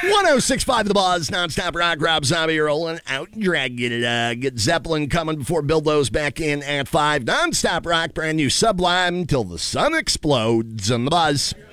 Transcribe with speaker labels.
Speaker 1: 106.5 The Buzz, nonstop rock. Rob Zombie rolling out, dragging it. Get Zeppelin coming before Build Those back in at 5. Nonstop rock, brand new Sublime till the sun explodes on The Buzz.